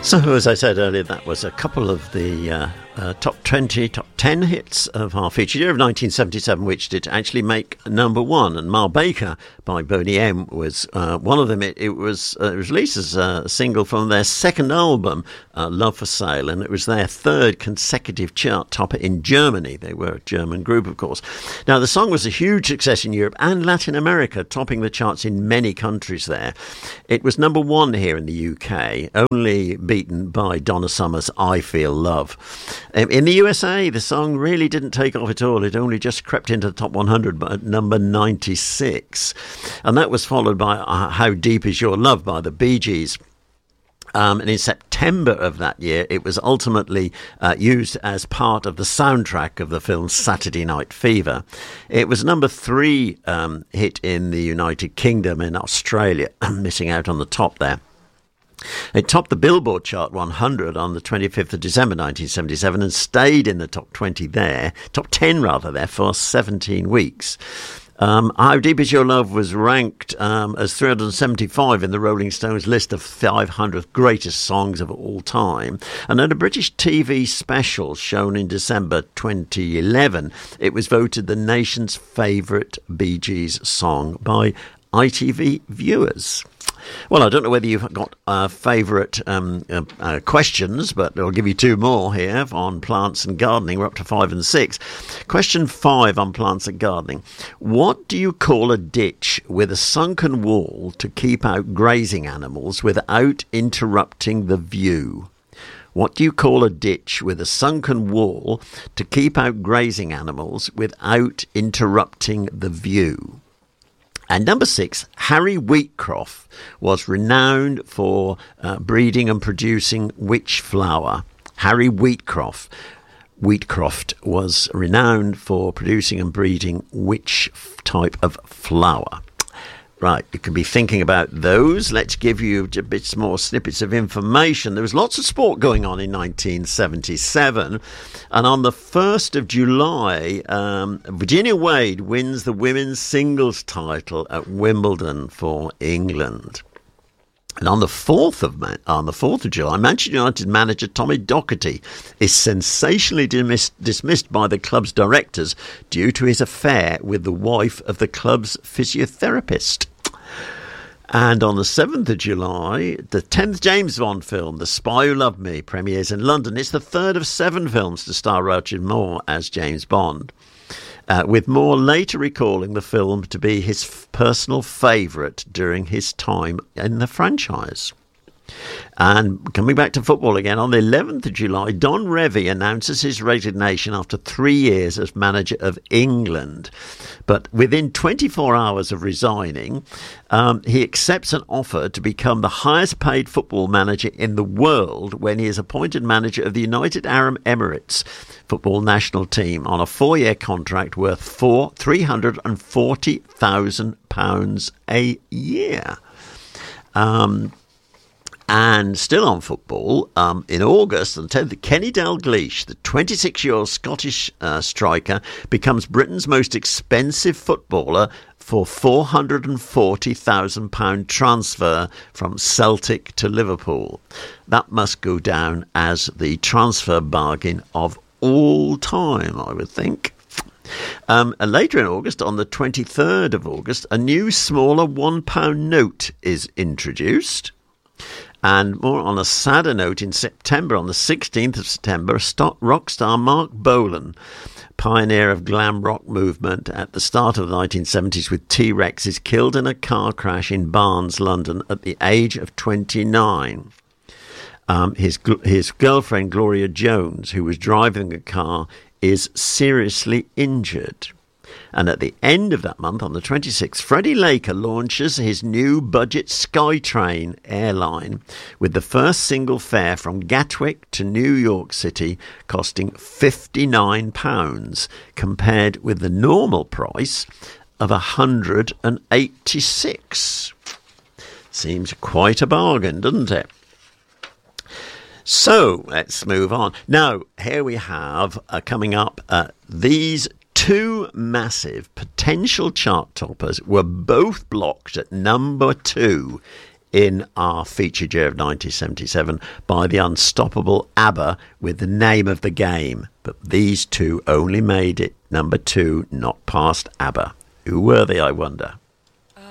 So, as I said earlier, that was a couple of the top 20, top 10 hits of our feature year of 1977, which did actually make number one. And Mile Baker by Boney M was one of them. It was released as a single from their second album, Love for Sale, and it was their third consecutive chart topper in Germany. They were a German group, of course. Now, the song was a huge success in Europe and Latin America, topping the charts in many countries there. It was number one here in the UK, only beaten by Donna Summer's I Feel Love. In the USA, the song really didn't take off at all. It only just crept into the top 100 at number 96. And that was followed by How Deep Is Your Love by the Bee Gees. And in September of that year, it was ultimately used as part of the soundtrack of the film Saturday Night Fever. It was number 3 hit in the United Kingdom and Australia, missing out on the top there. It topped the Billboard Chart 100 on the 25th of December 1977 and stayed in the top 20 there, top 10 rather there, for 17 weeks. How Deep Is Your Love was ranked as 375 in the Rolling Stones list of 500 greatest songs of all time. And at a British TV special shown in December 2011, it was voted the nation's favourite Bee Gees song by ITV viewers. Well, I don't know whether you've got favourite questions, but I'll give you 2 more here on plants and gardening. We're up to 5 and 6. Question 5 on plants and gardening. What do you call a ditch with a sunken wall to keep out grazing animals without interrupting the view? What do you call a ditch with a sunken wall to keep out grazing animals without interrupting the view? And number 6, Harry Wheatcroft was renowned for breeding and producing witch flower. Harry Wheatcroft was renowned for producing and breeding which type of flower? Right, you can be thinking about those. Let's give you a bit more snippets of information. There was lots of sport going on in 1977. And on the 1st of July, Virginia Wade wins the women's singles title at Wimbledon for England. And on the 4th of July, Manchester United manager Tommy Docherty is sensationally dismissed by the club's directors due to his affair with the wife of the club's physiotherapist. And on the 7th of July, the 10th James Bond film, The Spy Who Loved Me, premieres in London. It's the third of 7 films to star Roger Moore as James Bond. With Moore later recalling the film to be his personal favourite during his time in the franchise. And coming back to football again, on the 11th of July, Don Revie announces his resignation after 3 years as manager of England. But within 24 hours of resigning, he accepts an offer to become the highest paid football manager in the world when he is appointed manager of the United Arab Emirates football national team on a 4-year contract worth £340,000 a year. And still on football, in August, on the 10th, Kenny Dalglish, the 26-year-old Scottish striker, becomes Britain's most expensive footballer for £440,000 transfer from Celtic to Liverpool. That must go down as the transfer bargain of all time, I would think. And later in August, on the 23rd of August, a new smaller £1 note is introduced. And more on a sadder note, in September, on the 16th of September, rock star Mark Bolan, pioneer of glam rock movement at the start of the 1970s with T-Rex, is killed in a car crash in Barnes, London, at the age of 29. His girlfriend, Gloria Jones, who was driving the car, is seriously injured. And at the end of that month, on the 26th, Freddie Laker launches his new budget SkyTrain airline with the first single fare from Gatwick to New York City costing £59 compared with the normal price of £186. Seems quite a bargain, doesn't it? So let's move on. Now, here we have coming up these 2 massive potential chart toppers were both blocked at number 2 in our featured year of 1977 by the unstoppable ABBA with The Name of the Game. But these two only made it number 2, not past ABBA. Who were they, I wonder?